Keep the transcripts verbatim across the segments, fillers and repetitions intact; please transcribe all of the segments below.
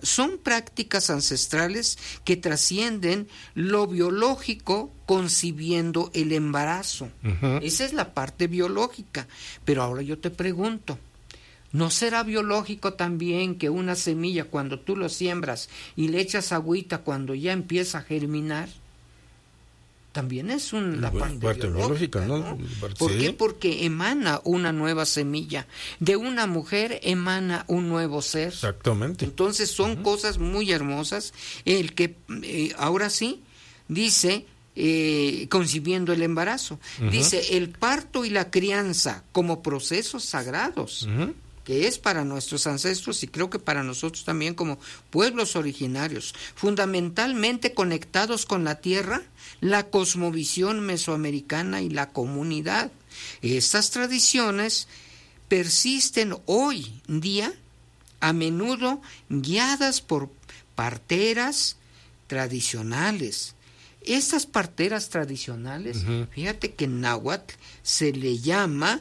son prácticas ancestrales que trascienden lo biológico, concibiendo el embarazo. Uh-huh. Esa es la parte biológica. Pero ahora yo te pregunto, ¿no será biológico también que una semilla, cuando tú lo siembras y le echas agüita, cuando ya empieza a germinar? También es un, la parte, parte biológica, biológica, ¿no? ¿no? ¿Por sí. qué? Porque emana una nueva semilla. De una mujer emana un nuevo ser. Exactamente. Entonces son uh-huh. cosas muy hermosas. El que, eh, ahora sí, dice, eh, concibiendo el embarazo. Uh-huh. Dice, el parto y la crianza como procesos sagrados. Uh-huh. Que es para nuestros ancestros y creo que para nosotros también como pueblos originarios, fundamentalmente conectados con la tierra, la cosmovisión mesoamericana y la comunidad. Estas tradiciones persisten hoy día, a menudo guiadas por parteras tradicionales. Estas parteras tradicionales, uh-huh. fíjate que en náhuatl se le llama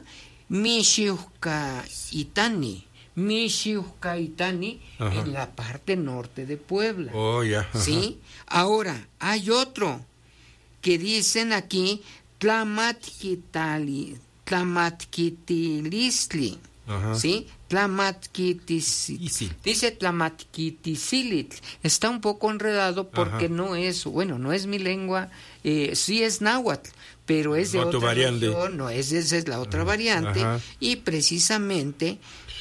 Mixiuhcaitani, Mixiuhcaitani en la parte norte de Puebla. Oh, ya. Yeah. ¿Sí? Ahora, hay otro que dicen aquí Tlamatquitali, Tlamatquitilistli, ¿sí? Tlamatquitisili. Dice Tlamatquitisilit. Está un poco enredado porque Ajá. no es, bueno, no es mi lengua, eh, sí es náhuatl, pero es de no, otra variante. Región, no es, esa es la otra Ajá. variante, Ajá. y precisamente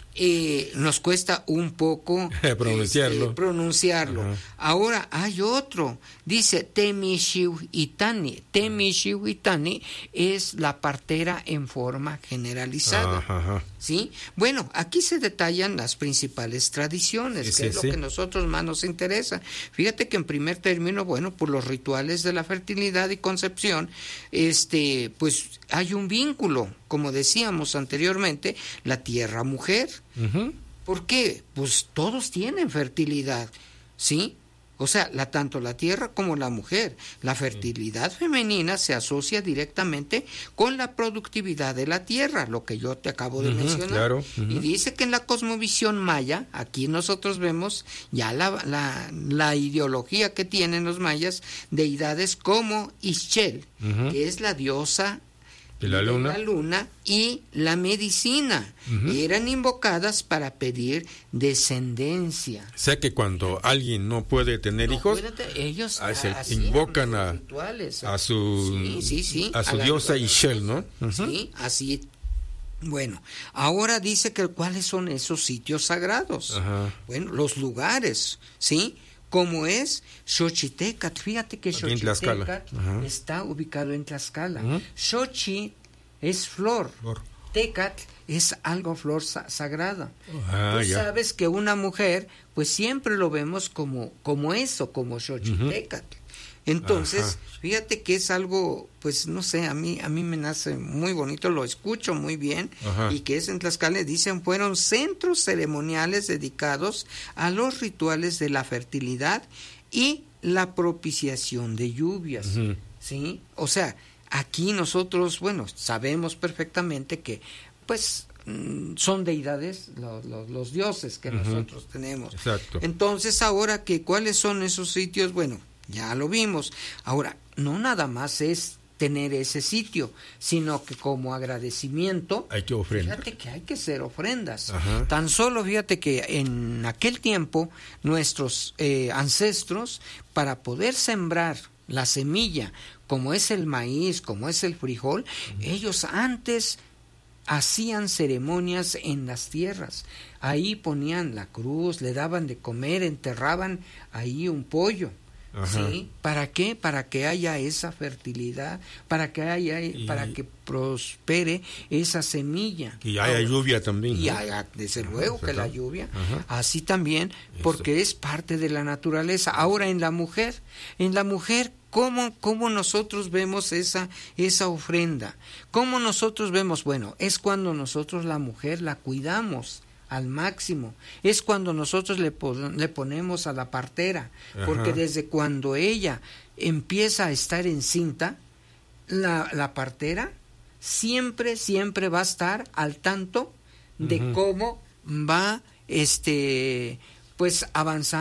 eh, nos cuesta un poco pronunciarlo. Este, pronunciarlo. Ahora hay otro, dice Temishiuhitani. Temishiuhitani es la partera en forma generalizada. Ajá. ¿Sí? Bueno, aquí se detallan las principales tradiciones, sí, que sí, es lo sí. que a nosotros más nos interesa. Fíjate que en primer término, bueno, por los rituales de la fertilidad y concepción, este, pues hay un vínculo, como decíamos anteriormente, la tierra-mujer. Uh-huh. ¿Por qué? Pues todos tienen fertilidad, ¿sí? O sea, la, tanto la tierra como la mujer. La fertilidad femenina se asocia directamente con la productividad de la tierra, lo que yo te acabo de uh-huh, mencionar. Claro, uh-huh. Y dice que en la cosmovisión maya, aquí nosotros vemos ya la, la, la ideología que tienen los mayas, deidades como Ixchel, uh-huh. que es la diosa de la luna, la luna y la medicina. Uh-huh. Eran invocadas para pedir descendencia. O sea que cuando alguien no puede tener no hijos, puede, ellos a, se invocan a, a su sí, sí, sí, a su a diosa Ixchel, ¿no? Uh-huh. Sí, así. Bueno, ahora dice que cuáles son esos sitios sagrados. Uh-huh. Bueno, los lugares, ¿sí? Como es Xochitecatl. Fíjate que Xochitecatl uh-huh. está ubicado en Tlaxcala. Uh-huh. Xochi es flor. flor. Tecatl es algo flor sa- sagrada. Ah, Tú ya. sabes que una mujer, pues siempre lo vemos como, como eso, como Xochitecatl. Uh-huh. Entonces, Ajá. fíjate que es algo, pues no sé, a mí a mí me nace muy bonito, lo escucho muy bien, Ajá. y que es en Tlaxcala, dicen, fueron centros ceremoniales dedicados a los rituales de la fertilidad y la propiciación de lluvias, uh-huh. ¿sí? O sea, aquí nosotros, bueno, sabemos perfectamente que, pues, son deidades los, los, los dioses que uh-huh. nosotros tenemos. Exacto. Entonces, ahora que cuáles son esos sitios, bueno, ya lo vimos. Ahora, no nada más es tener ese sitio, sino que como agradecimiento hay que ofrendar. Fíjate que hay que hacer ofrendas. Ajá. Tan solo fíjate que en aquel tiempo nuestros eh, ancestros, para poder sembrar la semilla, como es el maíz, como es el frijol, uh-huh. ellos antes hacían ceremonias en las tierras. Ahí ponían la cruz, le daban de comer, enterraban ahí un pollo. Ajá. ¿Sí? ¿Para qué? Para que haya esa fertilidad, para que haya, y, para que prospere esa semilla. Y haya Ahora, lluvia también. Y ¿no? haya, desde luego, Ajá. que la lluvia. Ajá. Así también, porque Eso. es parte de la naturaleza. Ahora en la mujer, en la mujer, ¿cómo, cómo nosotros vemos esa, esa ofrenda? ¿Cómo nosotros vemos? Bueno, es cuando nosotros la mujer la cuidamos al máximo, es cuando nosotros le, pon- le ponemos a la partera, Ajá. porque desde cuando ella empieza a estar encinta, la, la partera siempre, siempre va a estar al tanto de uh-huh. cómo va, este, pues avanzando